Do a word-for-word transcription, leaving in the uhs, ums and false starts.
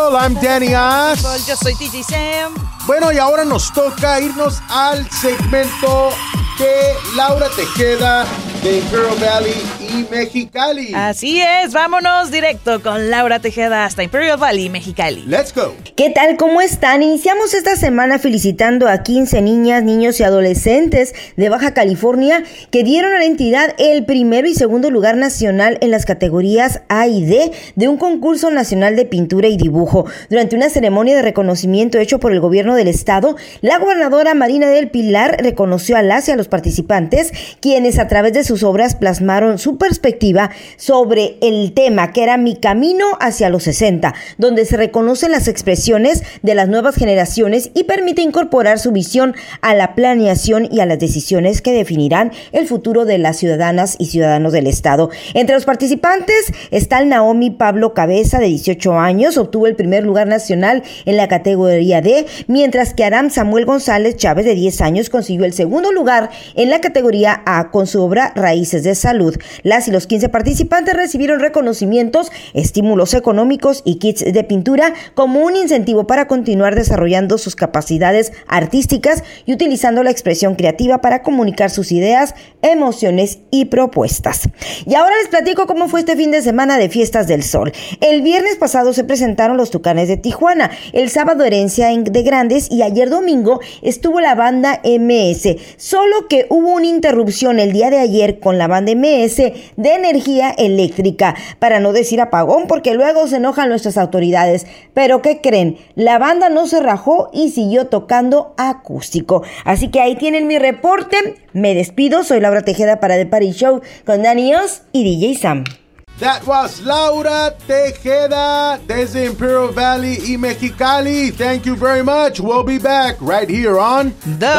People. I'm Danny Oz. Yo soy D J Sam. Bueno, y ahora nos toca irnos al segmento de Laura Tejeda de Imperial Valley y Mexicali. Así es, vámonos directo con Laura Tejeda hasta Imperial Valley y Mexicali. Let's go. ¿Qué tal? ¿Cómo están? Iniciamos esta semana felicitando a quince niñas, niños y adolescentes de Baja California que dieron a la entidad el primero y segundo lugar nacional en las categorías A y D de un concurso nacional de pintura y dibujo. Durante una ceremonia de reconocimiento hecho por el gobierno del estado, la gobernadora Marina del Pilar reconoció a las y a los participantes, quienes a través de sus obras plasmaron su perspectiva sobre el tema que era Mi Camino hacia los sesenta, donde se reconocen las expresiones de las nuevas generaciones y permite incorporar su visión a la planeación y a las decisiones que definirán el futuro de las ciudadanas y ciudadanos del estado. Entre los participantes está el Naomi Pablo Cabeza, de dieciocho años, obtuvo el primer lugar nacional en la categoría D, mientras que Aram Samuel González Chávez, de diez años, consiguió el segundo lugar en la categoría A con su obra Raíces de Salud. Las y los quince participantes recibieron reconocimientos, estímulos económicos y kits de pintura como un incentivo para continuar desarrollando sus capacidades artísticas y utilizando la expresión creativa para comunicar sus ideas, emociones y propuestas. Y ahora les platico cómo fue este fin de semana de Fiestas del Sol. El viernes pasado se presentaron los Tucanes de Tijuana, el sábado Herencia de Grandes y ayer domingo estuvo la banda M S. Solo que hubo una interrupción el día de ayer con la banda M S de energía eléctrica, para no decir apagón, porque luego se enojan nuestras autoridades. Pero ¿qué creen? La banda no se rajó y siguió tocando acústico. Así que ahí tienen mi reporte. Me despido, soy Laura Tejeda para The Party Show con Danny Oz y D J Sam. That was Laura Tejeda desde Imperial Valley y Mexicali. Thank you very much. We'll be back right here on The